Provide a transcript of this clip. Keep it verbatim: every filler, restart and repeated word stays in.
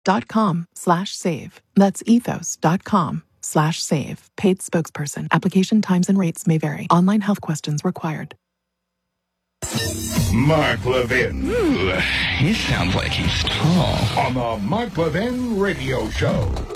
ethos.com slash save. That's ethos.com slash save. Paid spokesperson. Application times and rates may vary. Online health questions required. Mark Levin. Ooh, he sounds like he's tall. On the Mark Levin Radio Show.